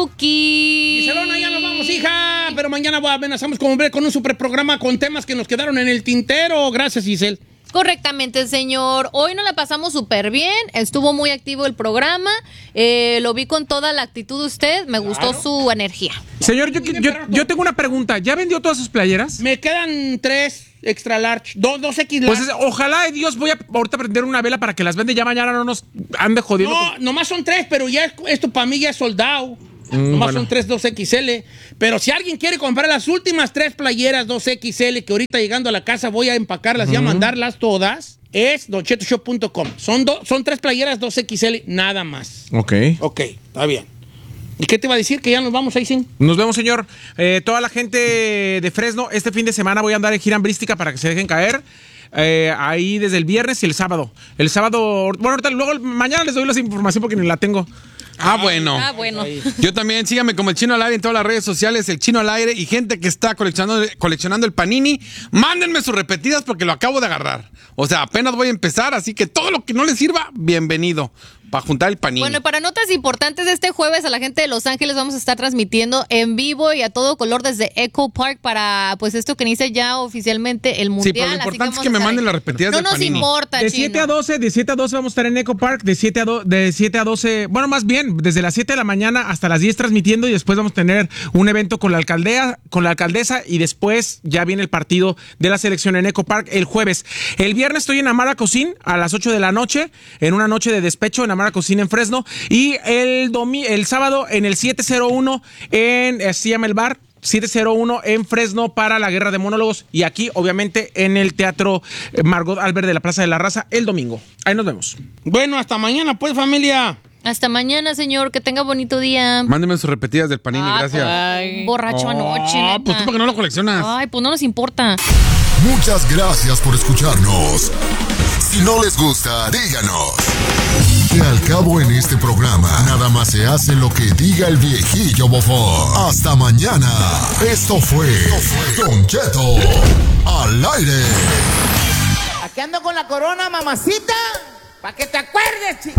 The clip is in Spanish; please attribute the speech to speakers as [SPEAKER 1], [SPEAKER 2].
[SPEAKER 1] Giselona, ya nos vamos, hija. Pero mañana amenazamos con un super programa con temas que nos quedaron en el tintero. Gracias, Giselle.
[SPEAKER 2] Correctamente, señor. Hoy nos la pasamos súper bien. Estuvo muy activo el programa. Lo vi con toda la actitud de usted. Me gustó su energía.
[SPEAKER 3] Señor, yo tengo una pregunta. ¿Ya vendió todas sus playeras?
[SPEAKER 1] Me quedan 3 extra large, 2 XL.
[SPEAKER 3] Pues ojalá de Dios voy a ahorita prender una vela para que las vende. Ya mañana no nos ande jodiendo.
[SPEAKER 1] No, nomás son 3, pero ya esto para mí ya es soldado. Nomás son 3 2XL. Pero si alguien quiere comprar las últimas 3 playeras 2XL, que ahorita llegando a la casa voy a empacarlas y a mandarlas todas, es donchetoshow.com. Son 3 playeras 2XL, nada más.
[SPEAKER 3] Ok,
[SPEAKER 1] está bien. ¿Y qué te iba a decir? Que ya nos vamos ahí, sí.
[SPEAKER 3] Nos vemos, señor. Toda la gente de Fresno, este fin de semana voy a andar en gira hambrística para que se dejen caer. Ahí desde el viernes y el sábado. El sábado, bueno, ahorita luego mañana les doy la información porque ni la tengo.
[SPEAKER 4] Bueno. Yo también, síganme como el Chino al Aire en todas las redes sociales, el Chino al Aire, y gente que está coleccionando el Panini, mándenme sus repetidas porque lo acabo de agarrar. O sea, apenas voy a empezar, así que todo lo que no les sirva, bienvenido. Para juntar el Panini.
[SPEAKER 2] Bueno, para notas importantes de este jueves, a la gente de Los Ángeles vamos a estar transmitiendo en vivo y a todo color desde Echo Park para, pues, esto que inicia ya oficialmente el Mundial.
[SPEAKER 4] Sí, pero lo importante es que me manden las repetidas del Panini.
[SPEAKER 2] No nos importa,
[SPEAKER 3] de 7 a 12 vamos a estar en Echo Park, de 7 a 12, bueno, más bien, desde las 7 de la mañana hasta las 10 transmitiendo, y después vamos a tener un evento con la alcaldesa, y después ya viene el partido de la selección en Echo Park el jueves. El viernes estoy en Amara Cocina a las 8 de la noche, en una noche de despecho en Amara Cocina en Fresno, y el sábado en el 701 se llama el bar 701 en Fresno para la Guerra de Monólogos, y aquí obviamente en el Teatro Margot Albert de la Plaza de la Raza el domingo. Ahí nos vemos.
[SPEAKER 1] Bueno, hasta mañana pues, familia.
[SPEAKER 2] Hasta mañana, señor, que tenga bonito día.
[SPEAKER 4] Mándenme sus repetidas del Panini, gracias.
[SPEAKER 2] Borracho anoche, neta.
[SPEAKER 4] Pues tú, ¿por qué no lo coleccionas?
[SPEAKER 2] Ay, pues no nos importa.
[SPEAKER 5] Muchas gracias por escucharnos. Si no les gusta, díganos. Que al cabo en este programa, nada más se hace lo que diga el viejillo bofón. Hasta mañana. Esto fue Don Cheto al aire.
[SPEAKER 6] Aquí ando con la corona, mamacita, para que te acuerdes, chico.